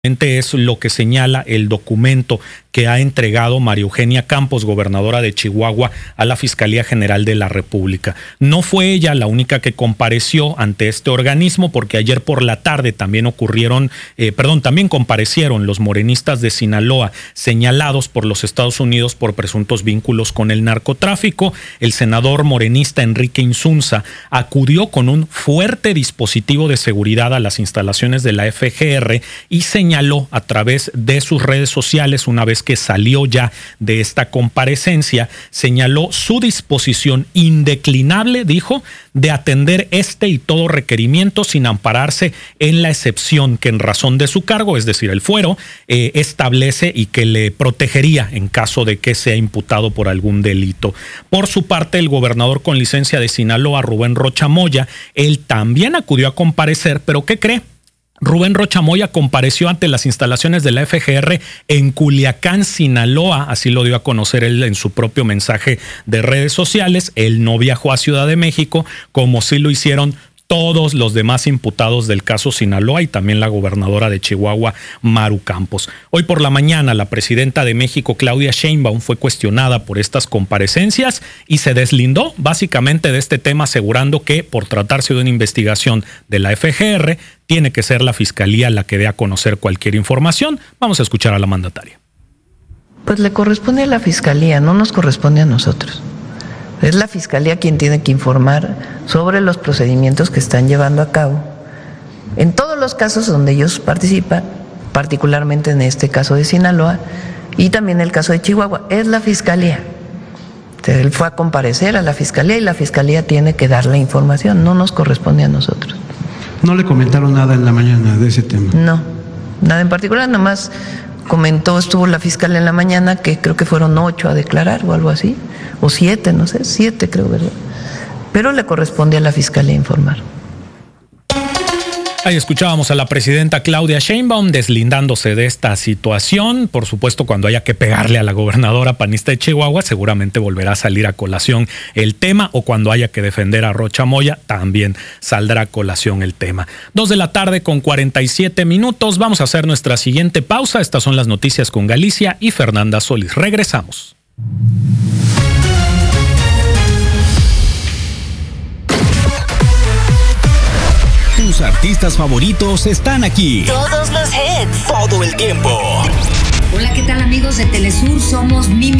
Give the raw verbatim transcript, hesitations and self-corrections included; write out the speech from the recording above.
Es lo que señala el documento que ha entregado María Eugenia Campos, gobernadora de Chihuahua, a la Fiscalía General de la República. No fue ella la única que compareció ante este organismo, porque ayer por la tarde también ocurrieron, eh, perdón, también comparecieron los morenistas de Sinaloa, señalados por los Estados Unidos por presuntos vínculos con el narcotráfico. El senador morenista Enrique Insunza acudió con un fuerte dispositivo de seguridad a las instalaciones de la F G R y señaló a través de sus redes sociales, una vez que salió ya de esta comparecencia, señaló su disposición indeclinable, dijo, de atender este y todo requerimiento sin ampararse en la excepción que en razón de su cargo, es decir, el fuero, eh, establece y que le protegería en caso de que sea imputado por algún delito. Por su parte, el gobernador con licencia de Sinaloa, Rubén Rocha Moya, él también acudió a comparecer, pero ¿qué cree? Rubén Rocha Moya compareció ante las instalaciones de la F G R en Culiacán, Sinaloa, así lo dio a conocer él en su propio mensaje de redes sociales. Él no viajó a Ciudad de México, como sí lo hicieron todos los demás imputados del caso Sinaloa y también la gobernadora de Chihuahua, Maru Campos. Hoy por la mañana, la presidenta de México, Claudia Sheinbaum, fue cuestionada por estas comparecencias y se deslindó básicamente de este tema, asegurando que por tratarse de una investigación de la F G R, tiene que ser la Fiscalía la que dé a conocer cualquier información. Vamos a escuchar a la mandataria. Pues le corresponde a la Fiscalía, no nos corresponde a nosotros. Es la Fiscalía quien tiene que informar sobre los procedimientos que están llevando a cabo en todos los casos donde ellos participan, particularmente en este caso de Sinaloa y también el caso de Chihuahua. Es la Fiscalía. Él fue a comparecer a la Fiscalía y la Fiscalía tiene que dar la información, no nos corresponde a nosotros. ¿No le comentaron nada en la mañana de ese tema? No, nada en particular, nada más comentó, estuvo la fiscal en la mañana, que creo que fueron ocho a declarar o algo así, o siete, no sé, siete creo, ¿verdad? Pero le corresponde a la Fiscalía informar. Ahí escuchábamos a la presidenta Claudia Sheinbaum deslindándose de esta situación. Por supuesto, cuando haya que pegarle a la gobernadora panista de Chihuahua, seguramente volverá a salir a colación el tema, o cuando haya que defender a Rocha Moya, también saldrá a colación el tema. Dos de la tarde con cuarenta y siete minutos. Vamos a hacer nuestra siguiente pausa. Estas son las noticias con Galicia y Fernanda Solís. Regresamos. Tus artistas favoritos están aquí. Todos los hits. Todo el tiempo. Hola, ¿qué tal amigos de Telesur? Somos Mimi